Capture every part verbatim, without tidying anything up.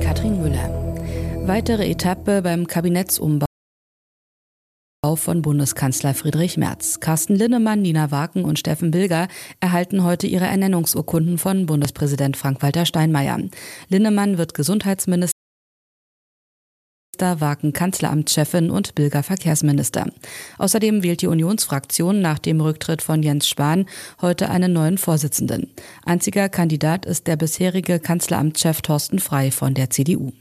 Katrin Müller. Weitere Etappe beim Kabinettsumbau von Bundeskanzler Friedrich Merz. Carsten Linnemann, Nina Waken und Steffen Bilger erhalten heute ihre Ernennungsurkunden von Bundespräsident Frank-Walter Steinmeier. Linnemann wird Gesundheitsminister, Waken Kanzleramtschefin und Bilger Verkehrsminister. Außerdem wählt die Unionsfraktion nach dem Rücktritt von Jens Spahn heute einen neuen Vorsitzenden. Einziger Kandidat ist der bisherige Kanzleramtschef Thorsten Frey von der C D U.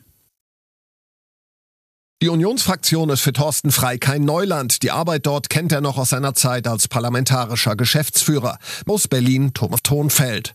Die Unionsfraktion ist für Thorsten Frey kein Neuland. Die Arbeit dort kennt er noch aus seiner Zeit als parlamentarischer Geschäftsführer. Aus Berlin, Thomas Thonfeld.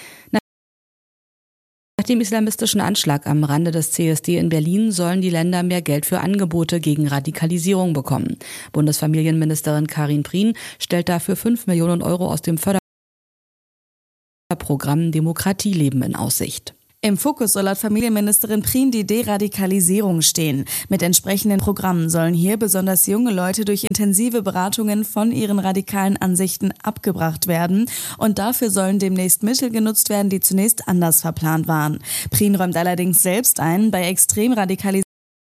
Nach dem islamistischen Anschlag am Rande des C S D in Berlin sollen die Länder mehr Geld für Angebote gegen Radikalisierung bekommen. Bundesfamilienministerin Karin Prien stellt dafür fünf Millionen Euro aus dem Förderprogramm Demokratieleben in Aussicht. Im Fokus soll laut Familienministerin Prien die Deradikalisierung stehen. Mit entsprechenden Programmen sollen hier besonders junge Leute durch intensive Beratungen von ihren radikalen Ansichten abgebracht werden. Und dafür sollen demnächst Mittel genutzt werden, die zunächst anders verplant waren. Prien räumt allerdings selbst ein, bei extrem radikalisierten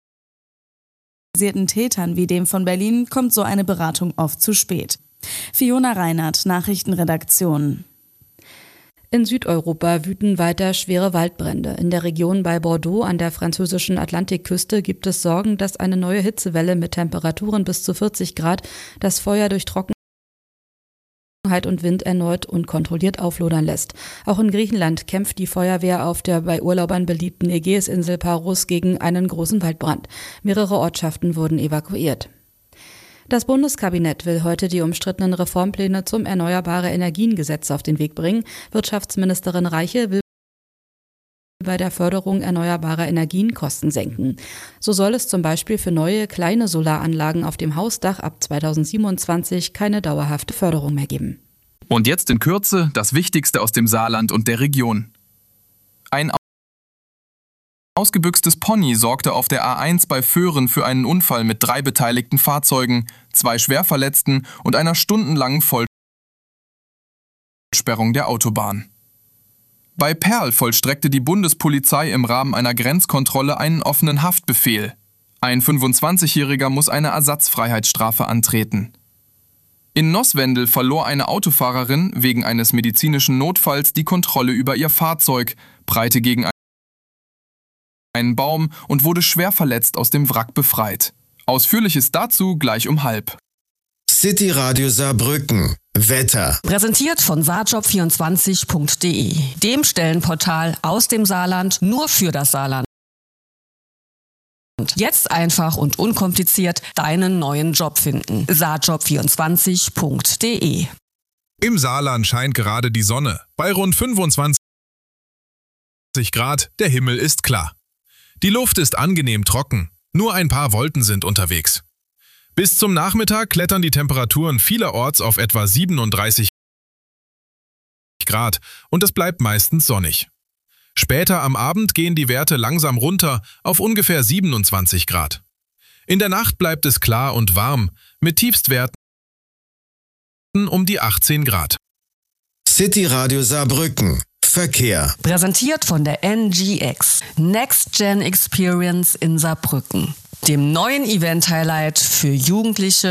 Tätern wie dem von Berlin kommt so eine Beratung oft zu spät. Fiona Reinhardt, Nachrichtenredaktion. In Südeuropa wüten weiter schwere Waldbrände. In der Region bei Bordeaux an der französischen Atlantikküste gibt es Sorgen, dass eine neue Hitzewelle mit Temperaturen bis zu vierzig Grad das Feuer durch Trockenheit und Wind erneut unkontrolliert auflodern lässt. Auch in Griechenland kämpft die Feuerwehr auf der bei Urlaubern beliebten Ägäisinsel Paros gegen einen großen Waldbrand. Mehrere Ortschaften wurden evakuiert. Das Bundeskabinett will heute die umstrittenen Reformpläne zum Erneuerbare-Energien-Gesetz auf den Weg bringen. Wirtschaftsministerin Reiche will bei der Förderung erneuerbarer Energien Kosten senken. So soll es zum Beispiel für neue kleine Solaranlagen auf dem Hausdach ab zweitausendsiebenundzwanzig keine dauerhafte Förderung mehr geben. Und jetzt in Kürze das Wichtigste aus dem Saarland und der Region. Ein ausgebüchstes Pony sorgte auf der A eins bei Föhren für einen Unfall mit drei beteiligten Fahrzeugen, zwei Schwerverletzten und einer stundenlangen Vollsperrung der Autobahn. Bei Perl vollstreckte die Bundespolizei im Rahmen einer Grenzkontrolle einen offenen Haftbefehl. Ein fünfundzwanzigjähriger muss eine Ersatzfreiheitsstrafe antreten. In Noswendel verlor eine Autofahrerin wegen eines medizinischen Notfalls die Kontrolle über ihr Fahrzeug, prallte gegen einen Baum und wurde schwer verletzt aus dem Wrack befreit. Ausführliches dazu gleich um halb. City Radio Saarbrücken. Wetter. Präsentiert von saarjob vierundzwanzig punkt de, dem Stellenportal aus dem Saarland nur für das Saarland. Jetzt einfach und unkompliziert deinen neuen Job finden. saarjob vierundzwanzig punkt de. Im Saarland scheint gerade die Sonne. Bei rund fünfundzwanzig Grad, der Himmel ist klar. Die Luft ist angenehm trocken, nur ein paar Wolken sind unterwegs. Bis zum Nachmittag klettern die Temperaturen vielerorts auf etwa siebenunddreißig Grad und es bleibt meistens sonnig. Später am Abend gehen die Werte langsam runter auf ungefähr siebenundzwanzig Grad. In der Nacht bleibt es klar und warm, mit Tiefstwerten um die achtzehn Grad. City Radio Saarbrücken. Verkehr. Präsentiert von der N G X, Next Gen Experience in Saarbrücken, dem neuen Event-Highlight für Jugendliche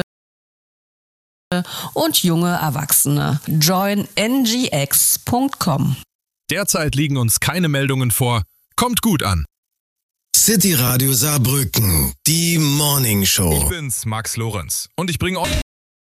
und junge Erwachsene. join n g x punkt com. Derzeit liegen uns keine Meldungen vor. Kommt gut an. City Radio Saarbrücken, die Morning Show. Ich bin's, Max Lorenz, und ich bringe euch